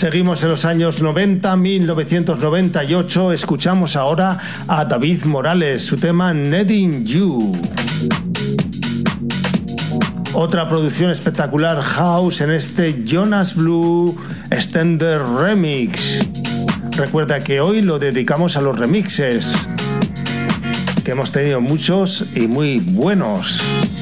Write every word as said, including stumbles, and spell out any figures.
Seguimos en los años noventa, mil novecientos noventa y ocho. Escuchamos ahora a David Morales, su tema Needing You. Otra producción espectacular house en este Jonas Blue Extended Remix. Recuerda que hoy lo dedicamos a los remixes, que hemos tenido muchos y muy buenos.